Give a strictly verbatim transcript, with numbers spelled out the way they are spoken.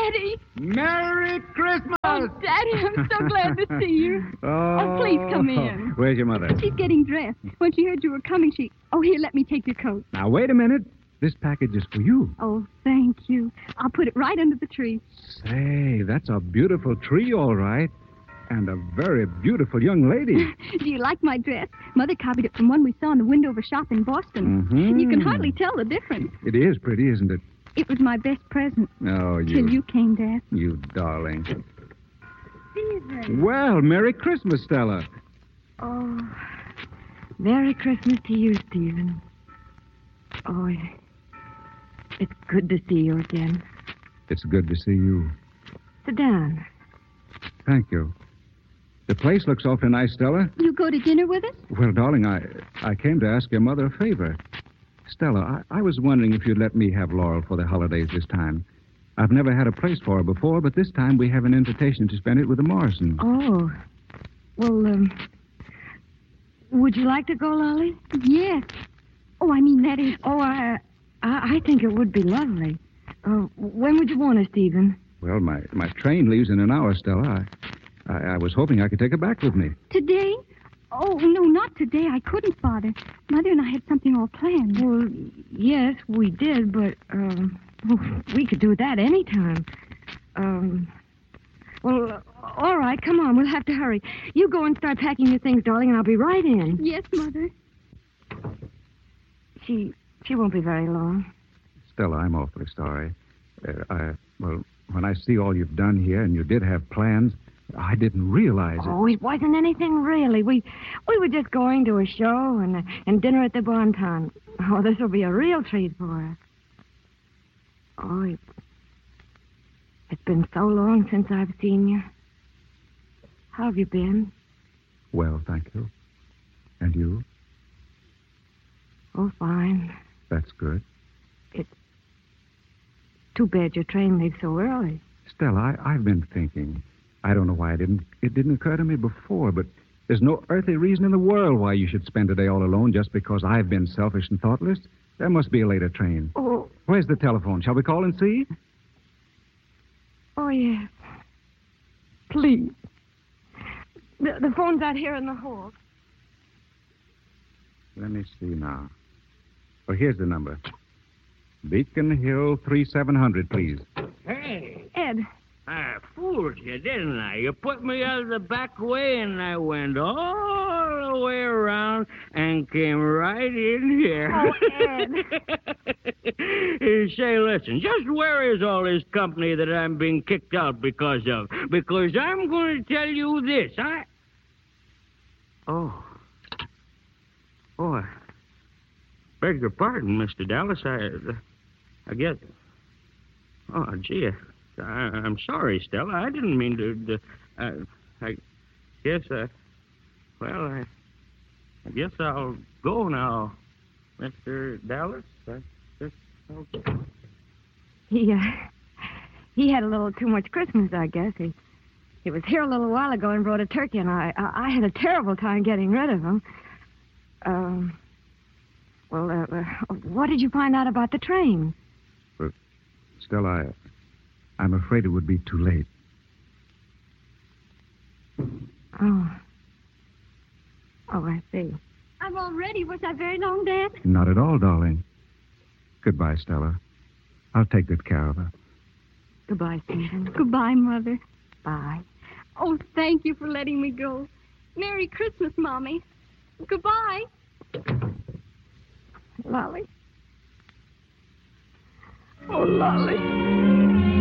Daddy. Merry Christmas! Oh, Daddy, I'm so glad to see you. Oh, Oh, please come in. Where's your mother? She's getting dressed. When she heard you were coming, she... Oh, here, let me take your coat. Now, wait a minute. This package is for you. Oh, thank you. I'll put it right under the tree. Say, that's a beautiful tree, all right. And a very beautiful young lady. Do you like my dress? Mother copied it from one we saw in the window of a shop in Boston. Mm-hmm. You can hardly tell the difference. It is pretty, isn't it? It was my best present. Oh, you... Till you came, Dad. You darling. Stephen. Well, Merry Christmas, Stella. Oh, Merry Christmas to you, Stephen. Oh, it's good to see you again. It's good to see you. Sit down. Thank you. The place looks awfully nice, Stella. You go to dinner with us? Well, darling, I I came to ask your mother a favor. Stella, I, I was wondering if you'd let me have Laurel for the holidays this time. I've never had a place for her before, but this time we have an invitation to spend it with the Morrisons. Oh. Well, um... would you like to go, Lolly? Yes. Oh, I mean, that is... Oh, I, I, I think it would be lovely. Uh, when would you want us, Stephen? Well, my, my train leaves in an hour, Stella. I, I, I was hoping I could take her back with me. Today? Oh, no, not today. I couldn't, Father. Mother and I had something all planned. Well, yes, we did, but, um... we could do that any time. Um... Well, all right, come on. We'll have to hurry. You go and start packing your things, darling, and I'll be right in. Yes, Mother. She... she won't be very long. Stella, I'm awfully sorry. Uh, I... Well, when I see all you've done here, and you did have plans, I didn't realize it. Oh, it wasn't anything really. We we were just going to a show and and dinner at the Bon Ton. Oh, this will be a real treat for us. Oh, it, it's been so long since I've seen you. How have you been? Well, thank you. And you? Oh, fine. That's good. It's too bad your train leaves so early. Stella, I, I've been thinking. I don't know why it didn't, it didn't occur to me before, but there's no earthly reason in the world why you should spend a day all alone just because I've been selfish and thoughtless. There must be a later train. Oh. Where's the telephone? Shall we call and see? Oh, yes. Please. The, the phone's out here in the hall. Let me see now. Well, here's the number. Beacon Hill thirty-seven hundred, please. Hey, Ed. I fooled you, didn't I? You put me out of the back way, and I went all the way around and came right in here. Oh, Ed. Say, listen, just where is all this company that I'm being kicked out because of? Because I'm going to tell you this. I... Oh. Oh, I beg your pardon, Mister Dallas. I, I guess... Oh, gee, I, I'm sorry, Stella. I didn't mean to... to uh, I guess, uh, well, I, I guess I'll go now, Mister Dallas. I guess I'll go. He, uh, he had a little too much Christmas, I guess. He, he was here a little while ago and brought a turkey, and I, I, I had a terrible time getting rid of him. Um, well, uh, uh, what did you find out about the train? Well, Stella, I, I'm afraid it would be too late. Oh. Oh, I see. I'm all ready. Was I very long, Dad? Not at all, darling. Goodbye, Stella. I'll take good care of her. Goodbye, Stephen. Goodbye, Mother. Bye. Oh, thank you for letting me go. Merry Christmas, Mommy. Goodbye. Lolly. Oh, Lolly.